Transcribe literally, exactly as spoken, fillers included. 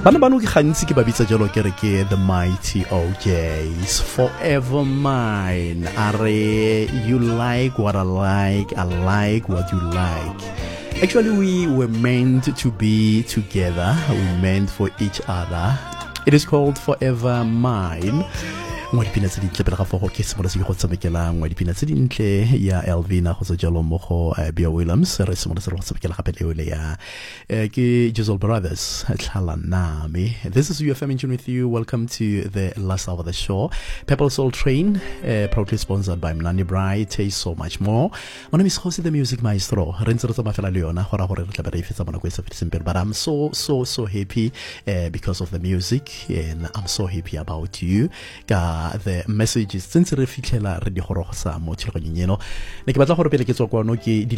Bana bano ke gantsi ke ba bitsa jalo ke re ke the mighty O Js. Forever mine. Are you like what I like, I like what you like. Actually, we were meant to be together. We meant for each other. It is called Forever Mine. Ngwa dipina tse dintle pele ga fogo ke semola se go tshamekela ngwa dipina tse dintle ya Elvina go tsa jalo mo go Bia Williams re semola se go tshamekela gape le ole ya ke Jizzle Brothers tlhala nami. This is U F M in tune with you. Welcome to the last hour of the show. Purple Soul Train, uh, proudly sponsored by Mnani Bright. Taste so much more. My name is Jose the Music Maestro. Re ntse re tsama fela le yona gore gore re tla ba re fetsa bona go isa fetsa pele, but I'm so so so happy uh, because of the music, and I'm so happy about you. Ka the messages since re fitlhela re di gorogosa mo tshegonyeng eno ne ke batla gore pele ke tswa kwano ke